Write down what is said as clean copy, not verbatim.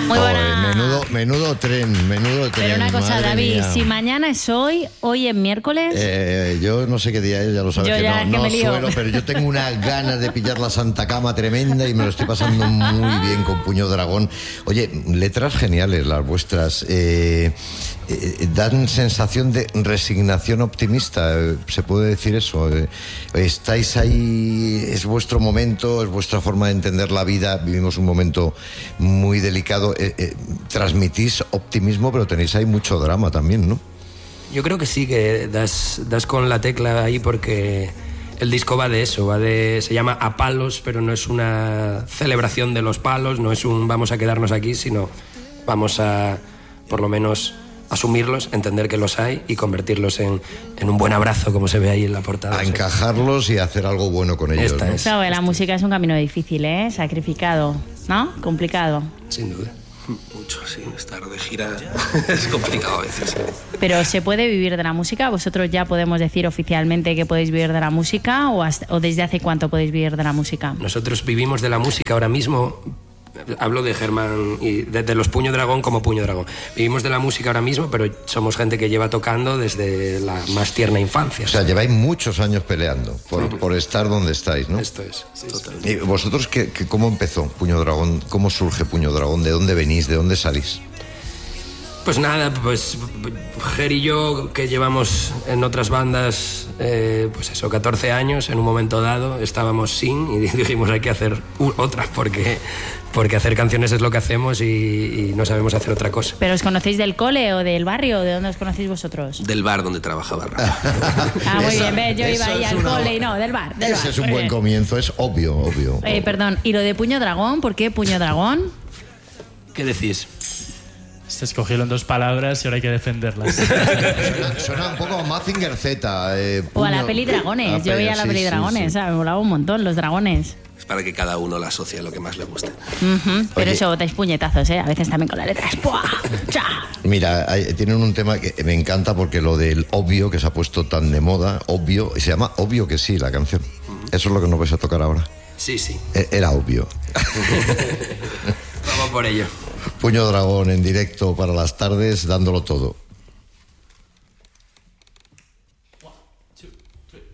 Muy buena. Menudo tren. Pero una cosa, David, mía. si mañana es hoy es miércoles. Yo no sé qué día es, ya lo sabes Yo que ya no me lío. suelo, pero yo tengo una ganas de pillar la Santa Cama tremenda y me lo estoy pasando muy bien con Puño Dragón. Oye, letras geniales las vuestras. Dan sensación de resignación optimista, se puede decir eso. Estáis ahí, es vuestro momento, es vuestra forma de entender la vida. Vivimos un momento muy delicado. Transmitís optimismo, pero tenéis ahí mucho drama también, ¿no? Yo creo que sí, que das con la tecla ahí, porque el disco va de eso, se llama A Palos, pero no es una celebración de los palos, no es un vamos a quedarnos aquí, sino vamos a, por lo menos, asumirlos, entender que los hay y convertirlos en un buen abrazo, como se ve ahí en la portada. A encajarlos y hacer algo bueno con ellos, Esta ¿no? es. Claro, la música es un camino difícil, sacrificado, ¿no? Complicado. Sin duda. Mucho, sí, estar de gira es complicado a veces. Sí. Pero ¿se puede vivir de la música? ¿Vosotros ya podemos decir oficialmente que podéis vivir de la música o desde hace cuánto podéis vivir de la música? Nosotros vivimos de la música ahora mismo. Hablo de Germán y de los Puño Dragón como Puño Dragón. Vivimos de la música ahora mismo, pero somos gente que lleva tocando desde la más tierna infancia. O sea, lleváis muchos años peleando por estar donde estáis, ¿no? Esto es, sí, totalmente. ¿Y vosotros cómo empezó Puño Dragón? ¿Cómo surge Puño Dragón? ¿De dónde venís? ¿De dónde salís? Pues nada, pues Ger y yo, que llevamos en otras bandas, pues eso, 14 años, en un momento dado estábamos sin y dijimos hay que hacer otras porque hacer canciones es lo que hacemos y no sabemos hacer otra cosa. ¿Pero os conocéis del cole o del barrio? ¿De dónde os conocéis vosotros? Del bar donde trabajaba Rafa. Ah, muy bien, ¿ves? Yo iba ahí al una... cole y no, del bar. Ese es un buen comienzo, es obvio. Perdón, ¿y lo de Puño Dragón? ¿Por qué Puño Dragón? ¿Qué decís? Se escogieron dos palabras y ahora hay que defenderlas. Suena un poco a Mazinger Z. O a la peli Dragones. Yo veía la peli Dragones, me molaba un montón los dragones. Es para que cada uno la asocie a lo que más le guste. Pero eso, dais puñetazos, a veces también con las letras. ¡Pua! ¡Cha! Mira, tienen un tema que me encanta porque lo del obvio, que se ha puesto tan de moda, obvio, se llama Obvio que sí, la canción. Eso es lo que nos vais a tocar ahora. Sí. Era obvio. Vamos por ello. Puño Dragón en directo para las tardes, dándolo todo.